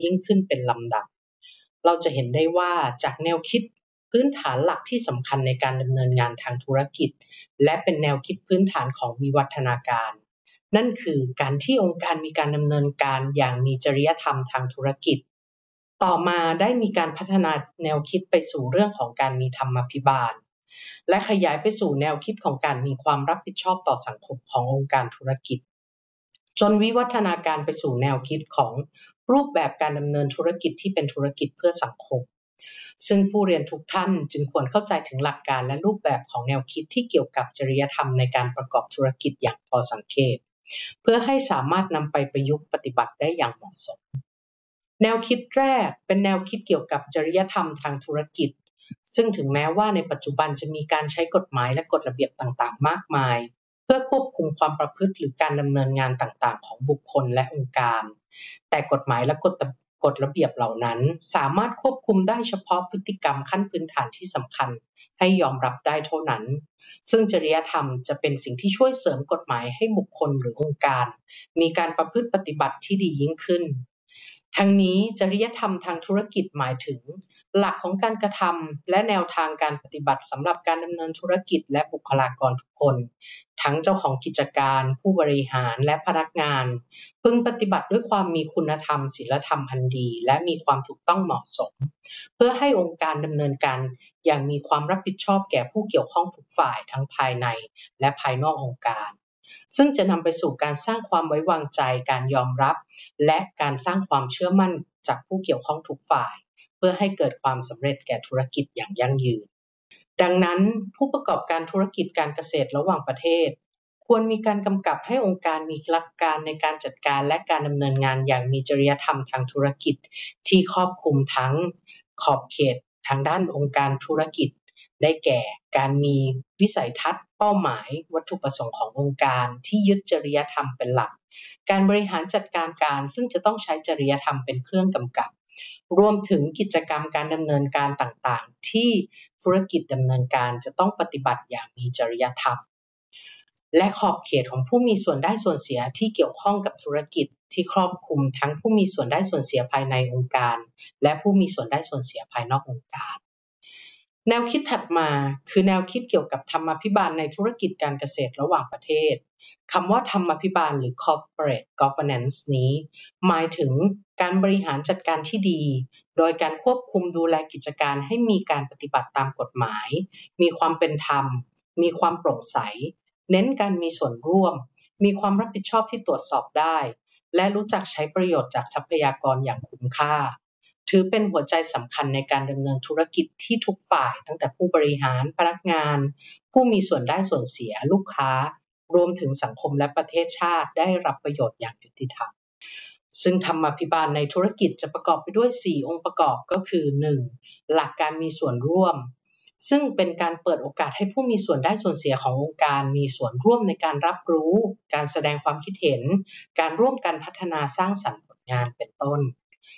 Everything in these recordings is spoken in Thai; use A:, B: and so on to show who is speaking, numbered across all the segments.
A: ยิ่งขึ้นเป็นลำดับเราจะเห็นได้ว่าจากแนวคิดพื้นฐานหลักที่สำคัญในการดำเนินงานทางธุรกิจและเป็นแนวคิดพื้นฐานของวิวัฒนาการนั่นคือการที่องค์การมีการดำเนินการอย่างมีจริยธรรมทางธุรกิจต่อมาได้มีการพัฒนาแนวคิดไปสู่เรื่องของการมีธรรมาภิบาลและขยายไปสู่แนวคิดของการมีความรับผิดชอบต่อสังคมขององค์การธุรกิจจนวิวัฒนาการไปสู่แนวคิดของรูปแบบการดำเนินธุรกิจที่เป็นธุรกิจเพื่อสังคมซึ่งผู้เรียนทุกท่านจึงควรเข้าใจถึงหลักการและรูปแบบของแนวคิดที่เกี่ยวกับจริยธรรมในการประกอบธุรกิจอย่างพอสังเกตเพื่อให้สามารถนำไปประยุกต์ปฏิบัติได้อย่างเหมาะสมแนวคิดแรกเป็นแนวคิดเกี่ยวกับจริยธรรมทางธุรกิจซึ่งถึงแม้ว่าในปัจจุบันจะมีการใช้กฎหมายและกฎระเบียบต่างๆมากมายเพื่อควบคุมความประพฤติหรือการดำเนินงานต่างๆของบุคคลและองค์การแต่กฎหมายและกฎระเบียบเหล่านั้นสามารถควบคุมได้เฉพาะพฤติกรรมขั้นพื้นฐานที่สำคัญให้ยอมรับได้เท่านั้นซึ่งจริยธรรมจะเป็นสิ่งที่ช่วยเสริมกฎหมายให้บุคคลหรือองค์การมีการประพฤติปฏิบัติที่ดียิ่งขึ้นทั้งนี้จริยธรรมทางธุรกิจหมายถึงหลักของการกระทำและแนวทางการปฏิบัติสำหรับการดำเนินธุรกิจและบุคลากรทุกคนทั้งเจ้าของกิจการผู้บริหารและพนักงานพึงปฏิบัติด้วยความมีคุณธรรมศีลธรรมอันดีและมีความถูกต้องเหมาะสมเพื่อให้องค์การดำเนินการอย่างมีความรับผิดชอบแก่ผู้เกี่ยวข้องทุกฝ่ายทั้งภายในและภายนอกองค์การซึ่งจะนำไปสู่การสร้างความไว้วางใจการยอมรับและการสร้างความเชื่อมั่นจากผู้เกี่ยวข้องทุกฝ่ายเพื่อให้เกิดความสำเร็จแก่ธุรกิจอย่างยั่งยืนดังนั้นผู้ประกอบการธุรกิจการเกษตรระหว่างประเทศควรมีการกำกับให้องค์การมีหลักการในการจัดการและการดำเนินงานอย่างมีจริยธรรมทางธุรกิจที่ครอบคลุมทั้งขอบเขตทางด้านองค์การธุรกิจได้แก่การมีวิสัยทัศน์เป้าหมายวัตถุประสงค์ขององค์การที่ยึดจริยธรรมเป็นหลักการบริหารจัดการซึ่งจะต้องใช้จริยธรรมเป็นเครื่องกำกับรวมถึงกิจกรรมการดำเนินการต่างๆที่ธุรกิจดำเนินการจะต้องปฏิบัติอย่างมีจริยธรรมและขอบเขตของผู้มีส่วนได้ส่วนเสียที่เกี่ยวข้องกับธุรกิจที่ครอบคลุมทั้งผู้มีส่วนได้ส่วนเสียภายในองค์การและผู้มีส่วนได้ส่วนเสียภายนอกองค์การแนวคิดถัดมาคือแนวคิดเกี่ยวกับธรรมาภิบาลในธุรกิจการเกษตรระหว่างประเทศคำว่าธรรมาภิบาลหรือ corporate governance นี้หมายถึงการบริหารจัดการที่ดีโดยการควบคุมดูแลกิจการให้มีการปฏิบัติตามกฎหมายมีความเป็นธรรมมีความโปร่งใสเน้นการมีส่วนร่วมมีความรับผิดชอบที่ตรวจสอบได้และรู้จักใช้ประโยชน์จากทรัพยากรอย่างคุ้มค่าถือเป็นหัวใจสำคัญในการดำเนินธุรกิจที่ทุกฝ่ายตั้งแต่ผู้บริหารพนักงานผู้มีส่วนได้ส่วนเสียลูกค้ารวมถึงสังคมและประเทศชาติได้รับประโยชน์อย่างยุติธรรมซึ่งธรรมาภิบาลในธุรกิจจะประกอบไปด้วย4องค์ประกอบก็คือ 1. หลักการมีส่วนร่วมซึ่งเป็นการเปิดโอกาสให้ผู้มีส่วนได้ส่วนเสียขององค์การมีส่วนร่วมในการรับรู้การแสดงความคิดเห็นการร่วมกันพัฒนาสร้างสรรค์ผลงานเป็นต้น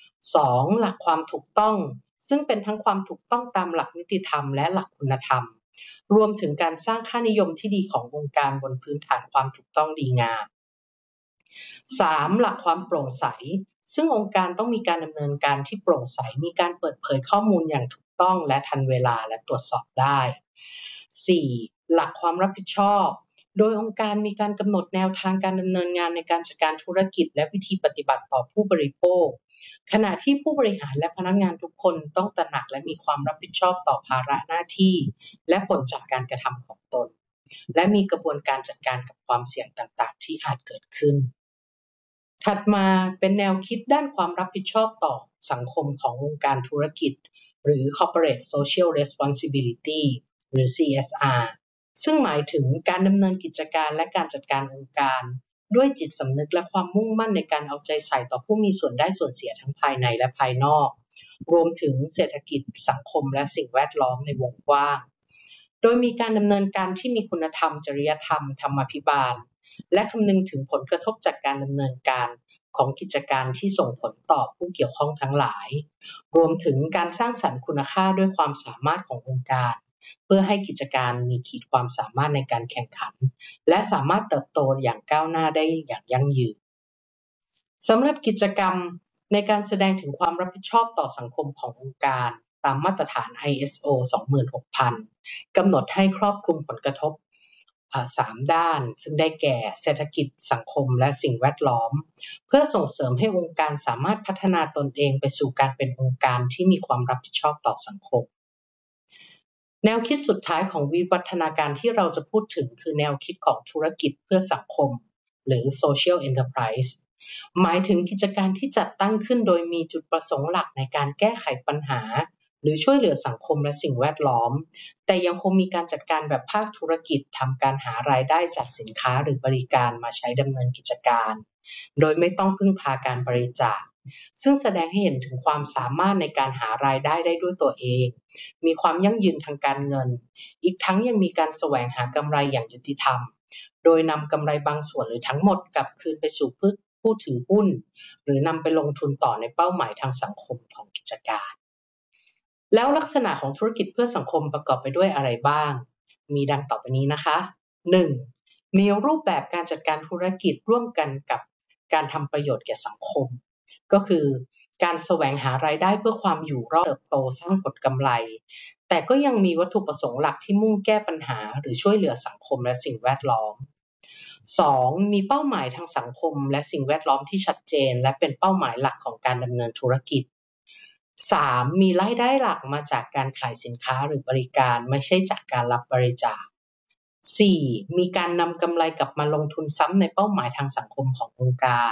A: 2. หลักความถูกต้องซึ่งเป็นทั้งความถูกต้องตามหลักนิติธรรมและหลักคุณธรรมรวมถึงการสร้างค่านิยมที่ดีขององค์การบนพื้นฐานความถูกต้องดีงาม 3. หลักความโปร่งใสซึ่งองค์การต้องมีการดำเนินการที่โปร่งใสมีการเปิดเผยข้อมูลอย่างถูกต้องและทันเวลาและตรวจสอบได้ 4. หลักความรับผิดชอบโดยองค์การมีการกำหนดแนวทางการดำเนินงานในการจัดการธุรกิจและวิธีปฏิบัติต่อผู้บริโภคขณะที่ผู้บริหารและพนักงานทุกคนต้องตระหนักและมีความรับผิดชอบต่อภาระหน้าที่และผลจากการกระทำของตนและมีกระบวนการจัดการกับความเสี่ยงต่างๆที่อาจเกิดขึ้นถัดมาเป็นแนวคิดด้านความรับผิดชอบต่อสังคมขององค์การธุรกิจหรือ Corporate Social Responsibility หรือ CSR ซึ่งหมายถึงการดำเนินกิจการและการจัดการองค์การด้วยจิตสำนึกและความมุ่งมั่นในการเอาใจใส่ต่อผู้มีส่วนได้ส่วนเสียทั้งภายในและภายนอกรวมถึงเศรษฐกิจสังคมและสิ่งแวดล้อมในวงกว้างโดยมีการดำเนินการที่มีคุณธรรมจริยธรรมธรรมาภิบาลและคำนึงถึงผลกระทบจากการดำเนินการของกิจการที่ส่งผลต่อผู้เกี่ยวข้องทั้งหลายรวมถึงการสร้างสรรค์คุณค่าด้วยความสามารถขององค์การเพื่อให้กิจการมีขีดความสามารถในการแข่งขันและสามารถเติบโตอย่างก้าวหน้าได้อย่างยั่งยืนสำหรับกิจกรรมในการแสดงถึงความรับผิดชอบต่อสังคมขององค์การตามมาตรฐาน ISO 26000 กำหนดให้ครอบคลุมผลกระทบ3 ด้านซึ่งได้แก่เศรษฐกิจสังคมและสิ่งแวดล้อมเพื่อส่งเสริมให้องค์การสามารถพัฒนาตนเองไปสู่การเป็นองค์การที่มีความรับผิดชอบต่อสังคมแนวคิดสุดท้ายของวิวัฒนาการที่เราจะพูดถึงคือแนวคิดของธุรกิจเพื่อสังคมหรือ Social Enterprise หมายถึงกิจการที่จัดตั้งขึ้นโดยมีจุดประสงค์หลักในการแก้ไขปัญหาหรือช่วยเหลือสังคมและสิ่งแวดล้อมแต่ยังคงมีการจัดการแบบภาคธุรกิจทำการหารายได้จากสินค้าหรือบริการมาใช้ดำเนินกิจการโดยไม่ต้องพึ่งพาการบริจาคซึ่งแสดงให้เห็นถึงความสามารถในการหารายได้ได้ด้วยตัวเองมีความยั่งยืนทางการเงินอีกทั้งยังมีการแสวงหากำไรอย่างยุติธรรมโดยนำกำไรบางส่วนหรือทั้งหมดกลับคืนไปสู่ผู้ถือหุ้นหรือนำไปลงทุนต่อในเป้าหมายทางสังคมของกิจการแล้วลักษณะของธุรกิจเพื่อสังคมประกอบไปด้วยอะไรบ้างมีดังต่อไปนี้นะคะ 1. มีรูปแบบการจัดการธุรกิจร่วมกันกับการทำประโยชน์แก่สังคมก็คือการแสวงหารายได้เพื่อความอยู่รอดเติบโตสร้างผลกำไรแต่ก็ยังมีวัตถุประสงค์หลักที่มุ่งแก้ปัญหาหรือช่วยเหลือสังคมและสิ่งแวดล้อม 2. มีเป้าหมายทางสังคมและสิ่งแวดล้อมที่ชัดเจนและเป็นเป้าหมายหลักของการดำเนินธุรกิจ 3. มีรายได้หลักมาจากการขายสินค้าหรือบริการไม่ใช่จากการรับบริจาค 4. มีการนำกำไรกลับมาลงทุนซ้ำในเป้าหมายทางสังคมขององค์การ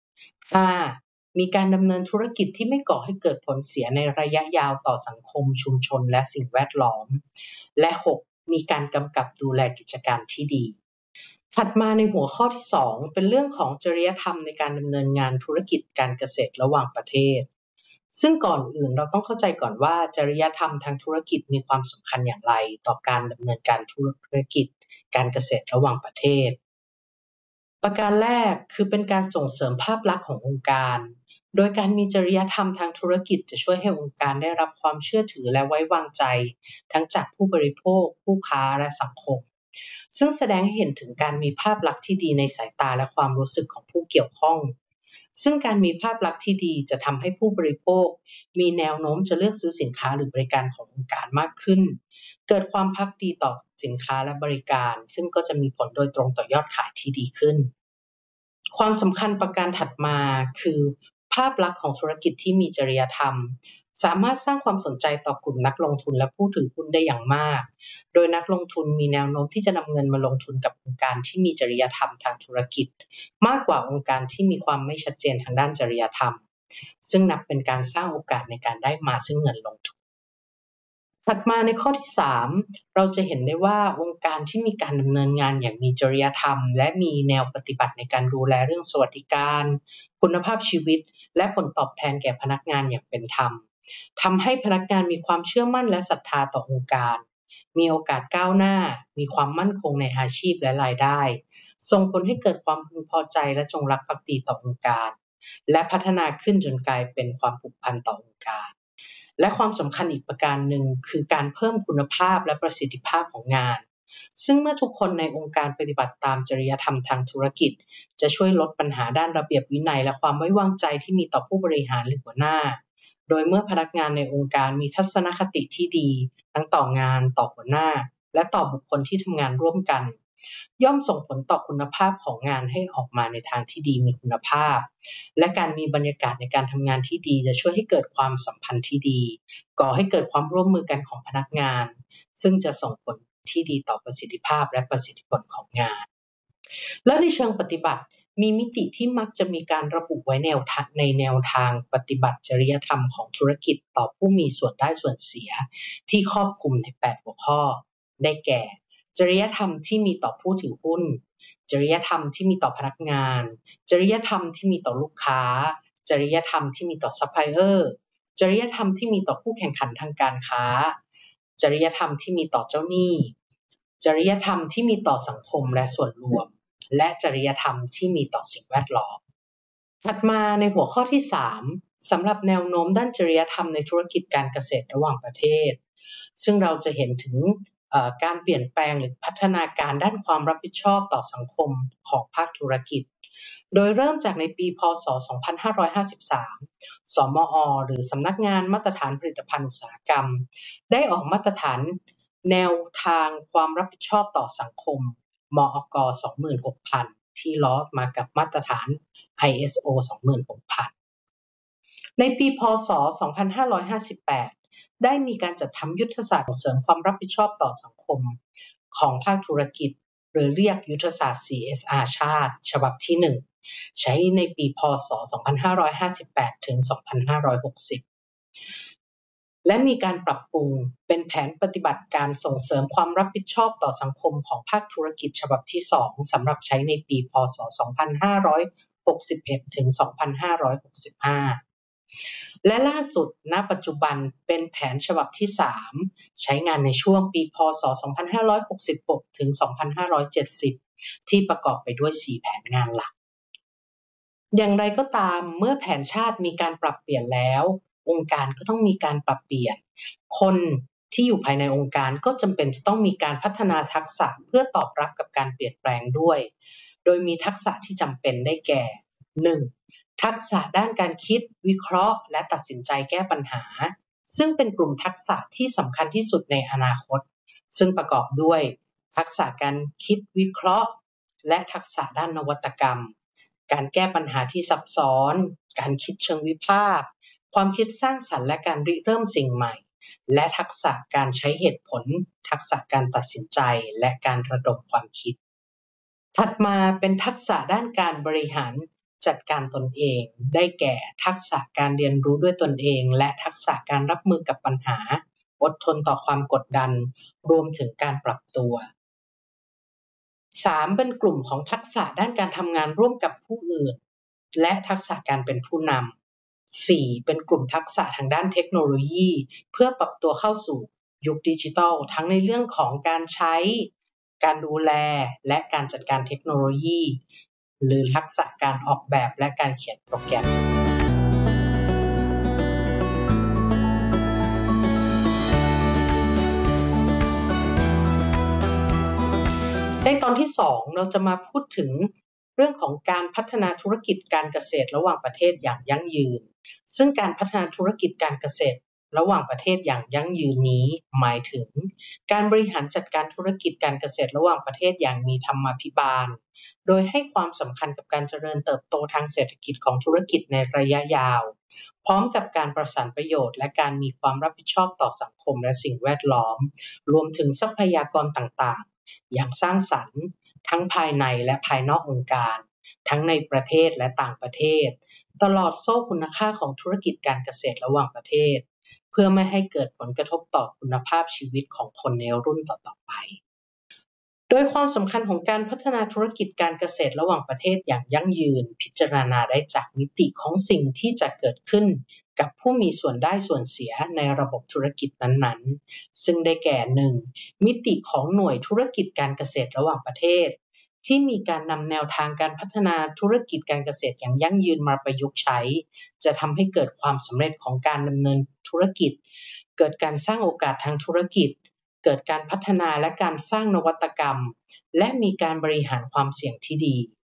A: 5. มีการดำเนินธุรกิจที่ไม่ก่อให้เกิดผลเสียในระยะยาวต่อสังคมชุมชนและสิ่งแวดล้อม และ 6. มีการกำกับดูแลกิจการที่ดีถัดมาในหัวข้อที่ 2 เป็นเรื่องของจริยธรรมในการดำเนินงานธุรกิจการเกษตรระหว่างประเทศซึ่งก่อนอื่นเราต้องเข้าใจก่อนว่าจริยธรรมทางธุรกิจมีความสำคัญอย่างไรต่อการดำเนินการธุรกิจการเกษตรระหว่างประเทศประการแรกคือเป็นการส่งเสริมภาพลักษณ์ขององค์การโดยการมีจริยธรรมทางธุรกิจจะช่วยให้องค์การได้รับความเชื่อถือและไว้วางใจทั้งจากผู้บริโภคผู้ค้าและสังคมซึ่งแสดงให้เห็นถึงการมีภาพลักษณ์ที่ดีในสายตาและความรู้สึกของผู้เกี่ยวข้องซึ่งการมีภาพลักษณ์ที่ดีจะทำให้ผู้บริโภคมีแนวโน้มจะเลือกซื้อสินค้าหรือบริการขององค์การมากขึ้นเกิดความภักดีต่อสินค้าและบริการซึ่งก็จะมีผลโดยตรงต่อยอดขายที่ดีขึ้นความสำคัญประการถัดมาคือภาพลักษณ์ของธุรกิจที่มีจริยธรรมสามารถสร้างความสนใจต่อกลุ่มนักลงทุนและผู้ถือหุ้นได้อย่างมากโดยนักลงทุนมีแนวโน้มที่จะนำเงินมาลงทุนกับองค์การที่มีจริยธรรมทางธุรกิจมากกว่าองค์การที่มีความไม่ชัดเจนทางด้านจริยธรรมซึ่งนับเป็นการสร้างโอกาสในการได้มาซึ่งเงินลงทุนถัดมาในข้อที่ 3 เราจะเห็นได้ว่าองค์การที่มีการดำเนินงานอย่างมีจริยธรรมและมีแนวปฏิบัติในการดูแลเรื่องสวัสดิการคุณภาพชีวิตและผลตอบแทนแก่พนักงานอย่างเป็นธรรมทำให้พนักงานมีความเชื่อมั่นและศรัทธาต่อองค์การมีโอกาสก้าวหน้ามีความมั่นคงในอาชีพและรายได้ส่งผลให้เกิดความพึงพอใจและจงรักภักดีต่อองค์การและพัฒนาขึ้นจนกลายเป็นความผูกพันต่อองค์การและความสำคัญอีกประการหนึ่งคือการเพิ่มคุณภาพและประสิทธิภาพของงานซึ่งเมื่อทุกคนในองค์การปฏิบัติตามจริยธรรมทางธุรกิจจะช่วยลดปัญหาด้านระเบียบวินัยและความไว้วางใจที่มีต่อผู้บริหารหรือหัวหน้าโดยเมื่อพนักงานในองค์การมีทัศนคติที่ดีทั้งต่องานต่อหัวหน้าและต่อบุคคลที่ทำงานร่วมกันย่อมส่งผลต่อคุณภาพของงานให้ออกมาในทางที่ดีมีคุณภาพและการมีบรรยากาศในการทำงานที่ดีจะช่วยให้เกิดความสัมพันธ์ที่ดีก่อให้เกิดความร่วมมือกันของพนักงานซึ่งจะส่งผลที่ดีต่อประสิทธิภาพและประสิทธิผลของงานและในเชิงปฏิบัติมีมิติที่มักจะมีการระบุไว้ในแนวทางปฏิบัติจริยธรรมของธุรกิจต่อผู้มีส่วนได้ส่วนเสียที่ครอบคลุมใน8หัวข้อได้แก่จริยธรรมที่มีต่อผู้ถือหุ้นจริยธรรมที่มีต่อพนักงานจริยธรรมที่มีต่อลูกค้าจริยธรรมที่มีต่อซัพพลายเออร์จริยธรรมที่มีต่อผู้แข่งขันทางการค้าจริยธรรมที่มีต่อเจ้าหนี้จริยธรรมที่มีต่อสังคมและส่วนรวมและจริยธรรมที่มีต่อสิ่งแวดล้อมถัดมาในหัวข้อที่ 3 สำหรับแนวโน้มด้านจริยธรรมในธุรกิจการเกษตรระหว่างประเทศซึ่งเราจะเห็นถึงการเปลี่ยนแปลงหรือพัฒนาการด้านความรับผิดชอบต่อสังคมของภาคธุรกิจโดยเริ่มจากในปีพ.ศ. 2553 สมอ.หรือสำนักงานมาตรฐานผลิตภัณฑ์อุตสาหกรรมได้ออกมาตรฐานแนวทางความรับผิดชอบต่อสังคมมอก. 26,000 ที่ล้อมากับมาตรฐาน ISO 26,000 ในปีพ.ศ. 2558 ได้มีการจัดทำยุทธศาสตร์ส่งเสริมความรับผิดชอบต่อสังคมของภาคธุรกิจหรือเรียกยุทธศาสตร์ CSR ชาติฉบับที่ 1 ใช้ในปีพ.ศ. 2558 ถึง 2560 และมีการปรับปรุงเป็นแผนปฏิบัติการส่งเสริมความรับผิดชอบต่อสังคมของภาคธุรกิจฉบับที่ 2 สำหรับใช้ในปีพ.ศ. 2561 ถึง 2565 และล่าสุดณปัจจุบันเป็นแผนฉบับที่ 3 ใช้งานในช่วงปีพ.ศ. 2566 ถึง 2570 ที่ประกอบไปด้วย 4 แผนงานหลักอย่างไรก็ตามเมื่อแผนชาติมีการปรับเปลี่ยนแล้วองค์การก็ต้องมีการปรับเปลี่ยนคนที่อยู่ภายในองค์การก็จำเป็นจะต้องมีการพัฒนาทักษะเพื่อตอบรับกับการเปลี่ยนแปลงด้วยโดยมีทักษะที่จำเป็นได้แก่ 1. ทักษะด้านการคิดวิเคราะห์และตัดสินใจแก้ปัญหาซึ่งเป็นกลุ่มทักษะที่สำคัญที่สุดในอนาคตซึ่งประกอบด้วยทักษะการคิดวิเคราะห์และทักษะด้านนวัตกรรมการแก้ปัญหาที่ซับซ้อนการคิดเชิงวิพากษ์ความคิดสร้างสรรค์และการริเริ่มสิ่งใหม่และทักษะการใช้เหตุผลทักษะการตัดสินใจและการระดมความคิดถัดมาเป็นทักษะด้านการบริหารจัดการตนเองได้แก่ทักษะการเรียนรู้ด้วยตนเองและทักษะการรับมือกับปัญหาอดทนต่อความกดดันรวมถึงการปรับตัว3. เป็นกลุ่มของทักษะด้านการทำงานร่วมกับผู้อื่นและทักษะการเป็นผู้นำ 4. เป็นกลุ่มทักษะทางด้านเทคโนโลยีเพื่อปรับตัวเข้าสู่ยุคดิจิทัลทั้งในเรื่องของการใช้การดูแลและการจัดการเทคโนโลยีหรือทักษะการออกแบบและการเขียนโปรแกรมในตอนที่ 2 เราจะมาพูดถึงเรื่องของการพัฒนาธุรกิจการเกษตรระหว่างประเทศอย่างยั่งยืนซึ่งการพัฒนาธุรกิจการเกษตรระหว่างประเทศอย่างยั่งยืนนี้หมายถึงการบริหารจัดการธุรกิจการเกษตรระหว่างประเทศอย่างมีธรรมาภิบาลโดยให้ความสำคัญกับการเจริญเติบโตทางเศรษฐกิจของธุรกิจในระยะยาวพร้อมกับการประสานประโยชน์และการมีความรับผิดชอบต่อสังคมและสิ่งแวดล้อมรวมถึงทรัพยากรต่างๆอย่างสร้างสรรค์ทั้งภายในและภายนอกองค์การทั้งในประเทศและต่างประเทศตลอดโซ่คุณค่าของธุรกิจการเกษตรระหว่างประเทศเพื่อไม่ให้เกิดผลกระทบต่อคุณภาพชีวิตของคนในรุ่นต่อๆไปโดยความสำคัญของการพัฒนาธุรกิจการเกษตรระหว่างประเทศอย่างยั่งยืนพิจารณาได้จากมิติของสิ่งที่จะเกิดขึ้นกับผู้มีส่วนได้ส่วนเสียในระบบธุรกิจนั้นๆซึ่งได้แก่ 1. มิติของหน่วยธุรกิจการเกษตรระหว่างประเทศที่มีการนำแนวทางการพัฒนาธุรกิจการเกษตรอย่างยั่งยืนมาประยุกต์ใช้จะทำให้เกิดความสำเร็จของการดำเนินธุรกิจเกิดการสร้างโอกาสทางธุรกิจเกิดการพัฒนาและการสร้างนวัตกรรมและมีการบริหารความเสี่ยงที่ดี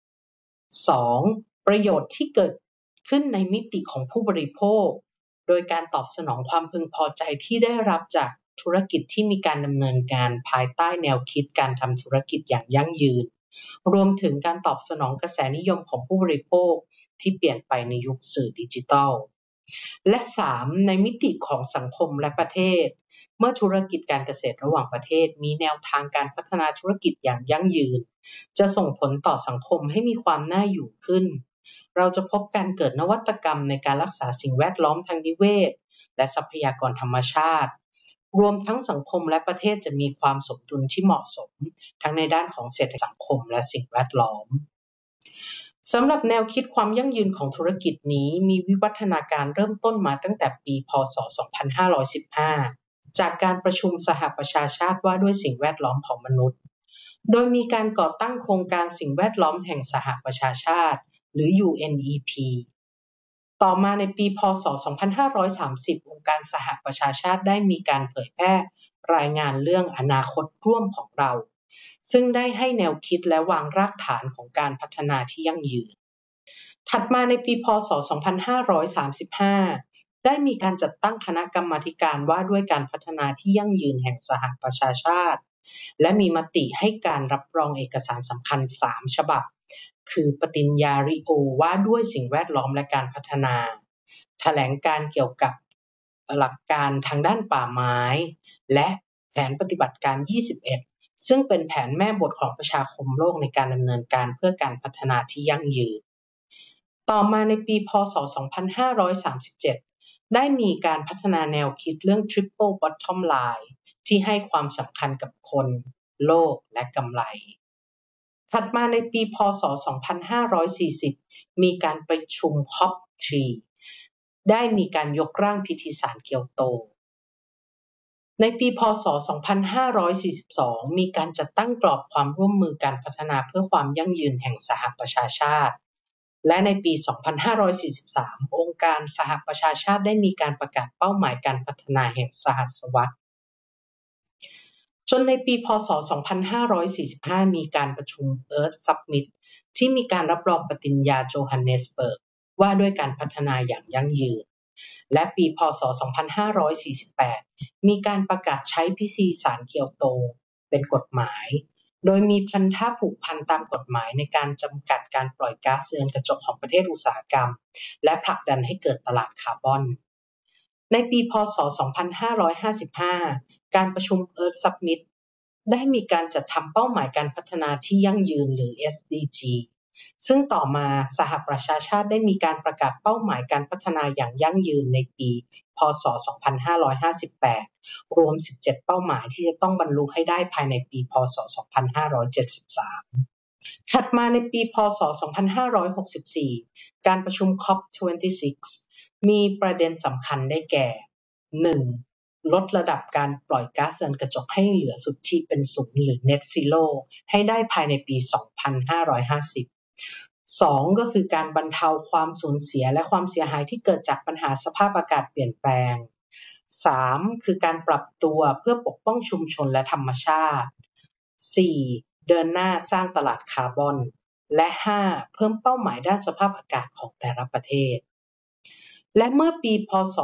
A: 2. ประโยชน์ที่เกิดขึ้นในมิติของผู้บริโภคโดยการตอบสนองความพึงพอใจที่ได้รับจากธุรกิจที่มีการดำเนินการภายใต้แนวคิดการทำธุรกิจอย่างยั่งยืนรวมถึงการตอบสนองกระแสนิยมของผู้บริโภคที่เปลี่ยนไปในยุคสื่อดิจิทัลและ 3. ในมิติของสังคมและประเทศเมื่อธุรกิจการเกษตรระหว่างประเทศมีแนวทางการพัฒนาธุรกิจอย่างยั่งยืนจะส่งผลต่อสังคมให้มีความน่าอยู่ขึ้นเราจะพบการเกิดนวัตกรรมในการรักษาสิ่งแวดล้อมทางนิเวศและทรัพยากรธรรมชาติรวมทั้งสังคมและประเทศจะมีความสมดุลที่เหมาะสมทั้งในด้านของเศรษฐกิจสังคมและสิ่งแวดล้อมสำหรับแนวคิดความยั่งยืนของธุรกิจนี้มีวิวัฒนาการเริ่มต้นมาตั้งแต่ปีพ.ศ. 2515จากการประชุมสหประชาชาติว่าด้วยสิ่งแวดล้อมของมนุษย์โดยมีการก่อตั้งโครงการสิ่งแวดล้อมแห่งสหประชาชาติหรือ UNEP ต่อมาในปีพ.ศ. 2530องค์การสหประชาชาติได้มีการเผยแพร่รายงานเรื่องอนาคตร่วมของเราซึ่งได้ให้แนวคิดและวางรากฐานของการพัฒนาที่ยั่งยืนถัดมาในปีพ.ศ. 2535ได้มีการจัดตั้งคณะกรรมาการว่าด้วยการพัฒนาที่ยั่งยืนแห่งสหประชาชาติและมีมติให้การรับรองเอกสารสำคัญ3ฉบับคือปฏิญญาริโอว่าด้วยสิ่งแวดล้อมและการพัฒนาแถลงการเกี่ยวกับหลักการทางด้านป่าไม้และแผนปฏิบัติการ21ซึ่งเป็นแผนแม่บทของประชาคมโลกในการดำเนินการเพื่อการพัฒนาที่ยั่งยืนต่อมาในปีพ.ศ. 2537ได้มีการพัฒนาแนวคิดเรื่อง Triple Bottom Line ที่ให้ความสำคัญกับคนโลกและกำไรถัดมาในปีพ.ศ. 2540มีการประชุม COP3 ได้มีการยกร่างพิธีสารเกียวโตในปีพ.ศ. 2542มีการจัดตั้งกรอบความร่วมมือการพัฒนาเพื่อความยั่งยืนแห่งสหประชาชาติและในปี 2543องค์การสหประชาชาติได้มีการประกาศเป้าหมายการพัฒนาแห่งสหศตวรรษจนในปีพ.ศ. 2545มีการประชุม Earth Summit ที่มีการรับรองปฏิญญาโจฮันเนสเบิร์กว่าด้วยการพัฒนาอย่างยั่งยืนและปีพ.ศ. 2548มีการประกาศใช้พิธีสารเกียวโตเป็นกฎหมายโดยมีพันธะผูกพันตามกฎหมายในการจำกัดการปล่อยก๊าซเรือนกระจกของประเทศอุตสาหกรรมและผลักดันให้เกิดตลาดคาร์บอนในปีพ.ศ. 2555การประชุม Earth Summit ได้มีการจัดทำเป้าหมายการพัฒนาที่ยั่งยืนหรือ SDG ซึ่งต่อมาสหประชาชาติได้มีการประกาศเป้าหมายการพัฒนาอย่างยั่งยืนในปีพ.ศ. 2558รวม17เป้าหมายที่จะต้องบรรลุให้ได้ภายในปีพ.ศ. 2573ถัดมาในปีพ.ศ. 2564การประชุม COP26 มีประเด็นสำคัญได้แก่ 1. ลดระดับการปล่อยก๊าซเรือนกระจกให้เหลือสุทธิเป็นศูนย์หรือ Net Zero ให้ได้ภายในปี 2550 2. ก็คือการบรรเทาความสูญเสียและความเสียหายที่เกิดจากปัญหาสภาพอากาศเปลี่ยนแปลง 3. คือการปรับตัวเพื่อปกป้องชุมชนและธรรมชาติ 4. เดินหน้าสร้างตลาดคาร์บอนและ 5. เพิ่มเป้าหมายด้านสภาพอากาศของแต่ละประเทศและเมื่อปีพ.ศ.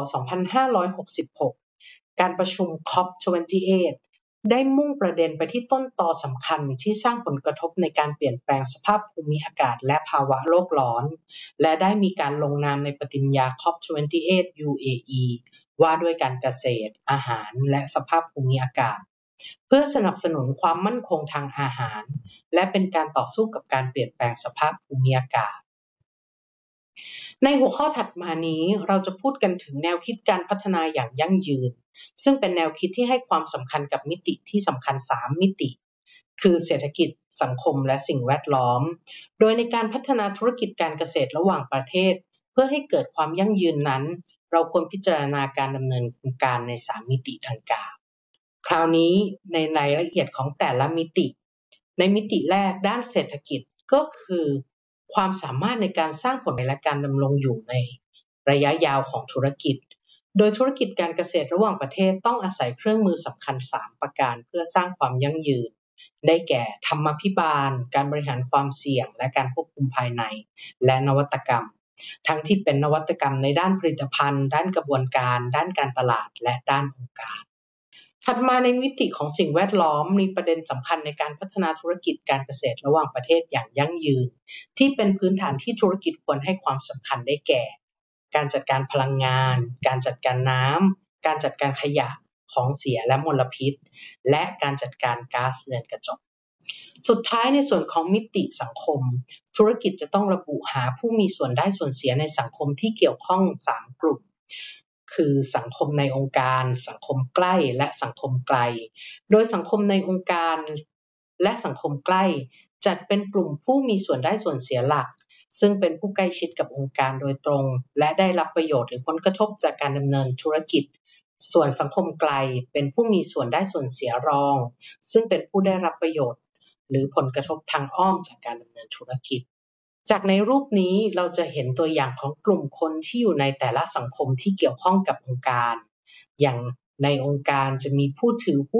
A: 2566การประชุม COP28 ได้มุ่งประเด็นไปที่ต้นตอสำคัญที่สร้างผลกระทบในการเปลี่ยนแปลงสภาพภูมิอากาศและภาวะโลกร้อนและได้มีการลงนามในปฏิญญา COP28 UAE ว่าด้วยการเกษตรอาหารและสภาพภูมิอากาศเพื่อสนับสนุนความมั่นคงทางอาหารและเป็นการต่อสู้กับการเปลี่ยนแปลงสภาพภูมิอากาศในหัวข้อถัดมานี้เราจะพูดกันถึงแนวคิดการพัฒนาอย่างยั่งยืนซึ่งเป็นแนวคิดที่ให้ความสำคัญกับมิติที่สำคัญ3มิติคือเศรษฐกิจสังคมและสิ่งแวดล้อมโดยในการพัฒนาธุรกิจการเกษตรระหว่างประเทศเพื่อให้เกิดความยั่งยืนนั้นเราควรพิจารณาการดำเนินการใน3มิติดังกล่าวคราวนี้ในรายละเอียดของแต่ละมิติในมิติแรกด้านเศรษฐกิจก็คือความสามารถในการสร้างผลและการดำรงอยู่ในระยะยาวของธุรกิจโดยธุรกิจการเกษตรระหว่างประเทศต้องอาศัยเครื่องมือสำคัญ3ประการเพื่อสร้างความยั่งยืนได้แก่ธรรมาภิบาลการบริหารความเสี่ยงและการควบคุมภายในและนวัตกรรมทั้งที่เป็นนวัตกรรมในด้านผลิตภัณฑ์ด้านกระบวนการด้านการตลาดและด้านองค์การถัดมาในมิติของสิ่งแวดล้อมมีประเด็นสำคัญในการพัฒนาธุรกิจการเกษตรระหว่างประเทศอย่างยั่งยืนที่เป็นพื้นฐานที่ธุรกิจควรให้ความสำคัญได้แก่การจัดการพลังงานการจัดการน้ำการจัดการขยะของเสียและมลพิษและการจัดการก๊าซเรือนกระจกสุดท้ายในส่วนของมิติสังคมธุรกิจจะต้องระบุหาผู้มีส่วนได้ส่วนเสียในสังคมที่เกี่ยวข้อง3กลุ่มคือสังคมในองค์การสังคมใกล้และสังคมไกลโดยสังคมในองค์การและสังคมใกล้จัดเป็นกลุ่มผู้มีส่วนได้ส่วนเสียหลักซึ่งเป็นผู้ใกล้ชิดกับองค์การโดยตรงและได้รับประโยชน์หรือผลกระทบจากการดำเนินธุรกิจส่วนสังคมไกลเป็นผู้มีส่วนได้ส่วนเสียรองซึ่งเป็นผู้ได้รับประโยชน์หรือผลกระทบทางอ้อมจากการดำเนินธุรกิจจากในรูปนี้เราจะเห็นตัวอย่างของกลุ่มคนที่อยู่ในแต่ละสังคมที่เกี่ยวข้องกับองค์การอย่างในองค์การจะมีผู้ถือหุ้น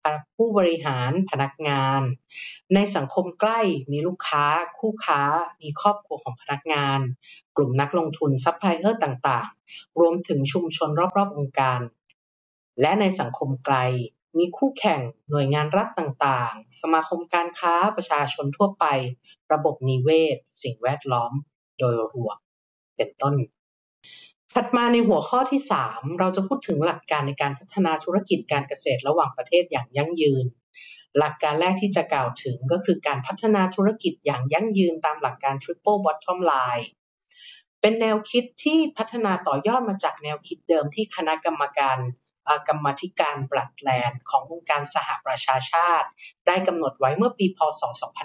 A: ผู้บริหารพนักงานในสังคมใกล้มีลูกค้าคู่ค้ามีครอบครัวของพนักงานกลุ่มนักลงทุนซัพพลายเออร์ต่างๆรวมถึงชุมชนรอบๆองค์การและในสังคมไกลมีคู่แข่งหน่วยงานรัฐต่างๆสมาคมการค้าประชาชนทั่วไประบบนิเวศสิ่งแวดล้อมโดยรวมเป็นต้นถัดมาในหัวข้อที่3เราจะพูดถึงหลักการในการพัฒนาธุรกิจการเกษตรระหว่างประเทศอย่างยั่งยืนหลักการแรกที่จะกล่าวถึงก็คือการพัฒนาธุรกิจอย่างยั่งยืนตามหลักการ Triple Bottom Line เป็นแนวคิดที่พัฒนาต่อยอดมาจากแนวคิดเดิมที่คณะกรรมาธิการบลัดแลนด์ขององค์การสหประชาชาติได้กำหนดไว้เมื่อปีพ.ศ.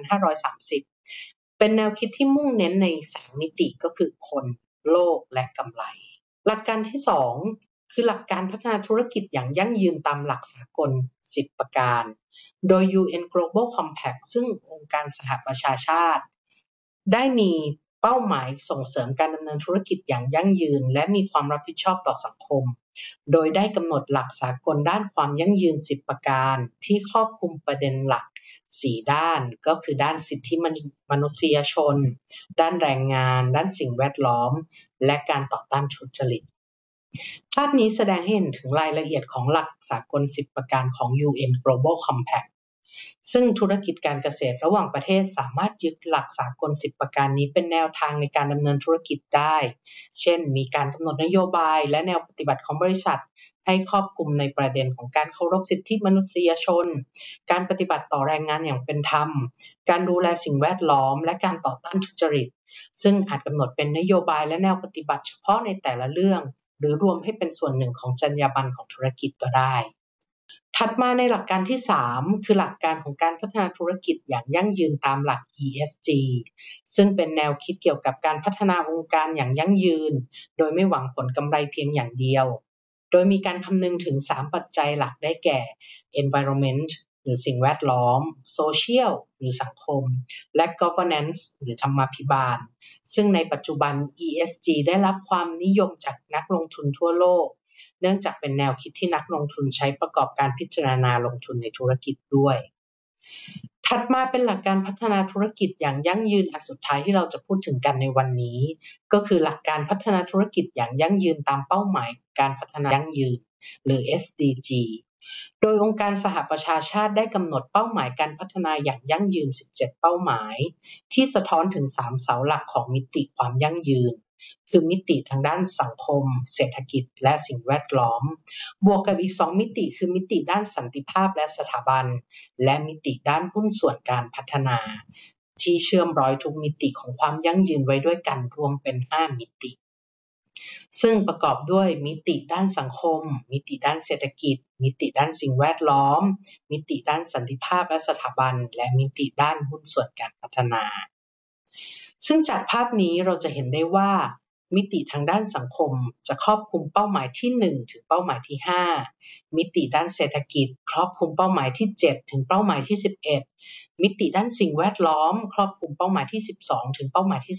A: 2530เป็นแนวคิดที่มุ่งเน้นใน3มิติก็คือคนโลกและกำไรหลักการที่2คือหลักการพัฒนาธุรกิจอย่างยั่งยืนตามหลักสากล10ประการโดย UN Global Compact ซึ่งองค์การสหประชาชาติได้มีเป้าหมายส่งเสริมการดำเนินธุรกิจอย่างยั่งยืนและมีความรับผิดชอบต่อสังคมโดยได้กำหนดหลักสากลด้านความยั่งยืน10ประการที่ครอบคลุมประเด็นหลัก4ด้านก็คือด้านสิทธิมนุษยชนด้านแรงงานด้านสิ่งแวดล้อมและการต่อต้านทุจริตภาพนี้แสดงให้เห็นถึงรายละเอียดของหลักสากล10ประการของ UN Global Compact ซึ่งธุรกิจการเกษตรระหว่างประเทศสามารถยึดหลักสากล10ประการนี้เป็นแนวทางในการดำเนินธุรกิจได้เช่นมีการกำหนดนโยบายและแนวปฏิบัติของบริษัทให้ครอบคลุมในประเด็นของการเคารพสิทธิมนุษยชนการปฏิบัติต่อแรงงานอย่างเป็นธรรมการดูแลสิ่งแวดล้อมและการต่อต้านทุจริตซึ่งอาจกำหนดเป็นนโยบายและแนวปฏิบัติเฉพาะในแต่ละเรื่องหรือรวมให้เป็นส่วนหนึ่งของจรรยาบรรณของธุรกิจก็ได้ถัดมาในหลักการที่3คือหลักการของการพัฒนาธุรกิจอย่างยั่งยืนตามหลัก ESG ซึ่งเป็นแนวคิดเกี่ยวกับการพัฒนาองค์การอย่างยั่งยืนโดยไม่หวังผลกำไรเพียงอย่างเดียวโดยมีการคำนึงถึง3ปัจจัยหลักได้แก่ environment หรือสิ่งแวดล้อม social หรือสังคมและ governance หรือธรรมาภิบาลซึ่งในปัจจุบัน ESG ได้รับความนิยมจากนักลงทุนทั่วโลกเนื่องจากเป็นแนวคิดที่นักลงทุนใช้ประกอบการพิจารณาลงทุนในธุรกิจด้วยถัดมาเป็นหลักการพัฒนาธุรกิจอย่างยั่งยืนอันสุดท้ายที่เราจะพูดถึงกันในวันนี้ก็คือหลักการพัฒนาธุรกิจอย่างยั่งยืนตามเป้าหมายการพัฒนายั่งยืนหรือ SDG โดยองค์การสหประชาชาติได้กำหนดเป้าหมายการพัฒนาอย่างยั่งยืน17เป้าหมายที่สะท้อนถึง3เสาหลักของมิติความยั่งยืนคือมิติทางด้านสังคมเศรษฐกิจและสิ่งแวดล้อมบวกกับอีก2มิติคือมิติด้านสันติภาพและสถาบันและมิติด้านหุ้นส่วนการพัฒนาที่เชื่อมร้อยทุกมิติของความยั่งยืนไว้ด้วยกันรวมเป็น5มิติซึ่งประกอบด้วยมิติด้านสังคมมิติด้านเศรษฐกิจมิติด้านสิ่งแวดล้อมมิติด้านสันติภาพและสถาบันและมิติด้านหุ้นส่วนการพัฒนาซึ่งจากภาพนี้เราจะเห็นได้ว่ามิติทางด้านสังคมจะครอบคลุมเป้าหมายที่1ถึงเป้าหมายที่5มิติด้านเศรษฐกิจครอบคลุมเป้าหมายที่7ถึงเป้าหมายที่11มิติด้านสิ่งแวดล้อมครอบคลุมเป้าหมายที่12ถึงเป้าหมายที่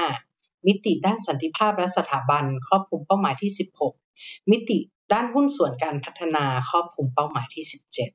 A: 15มิติด้านสันติภาพและสถาบันครอบคลุมเป้าหมายที่16มิติด้านหุ้นส่วนการพัฒนาครอบคลุมเป้าหมายที่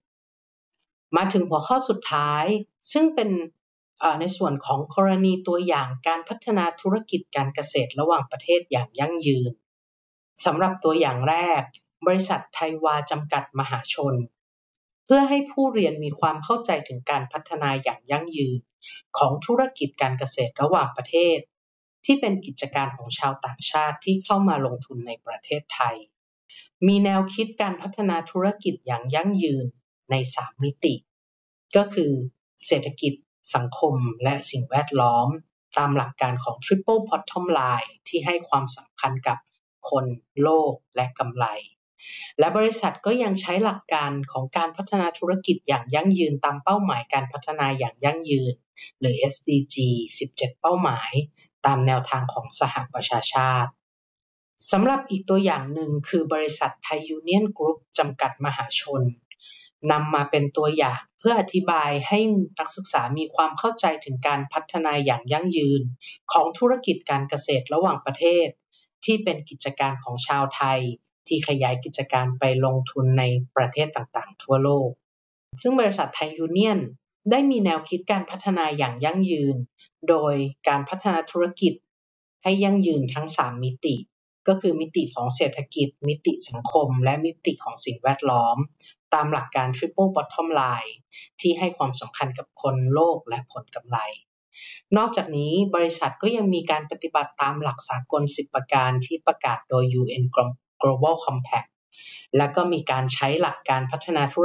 A: 17มาถึงหัวข้อสุดท้ายซึ่งเป็นในส่วนของกรณีตัวอย่างการพัฒนาธุรกิจการเกษตรระหว่างประเทศอย่างยั่งยืนสำหรับตัวอย่างแรกบริษัทไทยวาจำกัดมหาชนเพื่อให้ผู้เรียนมีความเข้าใจถึงการพัฒนาอย่างยั่งยืนของธุรกิจการเกษตรระหว่างประเทศที่เป็นกิจการของชาวต่างชาติที่เข้ามาลงทุนในประเทศไทยมีแนวคิดการพัฒนาธุรกิจอย่างยั่งยืนใน3มิติก็คือเศรษฐกิจสังคมและสิ่งแวดล้อมตามหลักการของ Triple Bottom Line ที่ให้ความสำคัญกับคนโลกและกำไรและบริษัทก็ยังใช้หลักการของการพัฒนาธุรกิจอย่างยั่งยืนตามเป้าหมายการพัฒนาอย่างยั่งยืนหรือ SDG 17เป้าหมายตามแนวทางของสหประชาชาติสำหรับอีกตัวอย่างหนึ่งคือบริษัทไทยยูเนี่ยนกรุ๊ปจำกัดมหาชนนำมาเป็นตัวอย่างเพื่ออธิบายให้นักศึกษามีความเข้าใจถึงการพัฒนาอย่างยั่งยืนของธุรกิจการเกษตรระหว่างประเทศที่เป็นกิจการของชาวไทยที่ขยายกิจการไปลงทุนในประเทศต่างๆทั่วโลกซึ่งบริษัทไทยยูเนี่ยนได้มีแนวคิดการพัฒนาอย่างยั่งยืนโดยการพัฒนาธุรกิจให้ยั่งยืนทั้ง3มิติก็คือมิติของเศรษฐกิจมิติสังคมและมิติของสิ่งแวดล้อมตามหลักการ Triple Bottom Line ที่ให้ความสำคัญกับคนโลกและผลกำไรนอกจากนี้บริษัทก็ยังมีการปฏิบัติตามหลักสากล10ประการที่ประกาศโดย UN Global Compact และก็มีการใช้หลักการพัฒนาธุร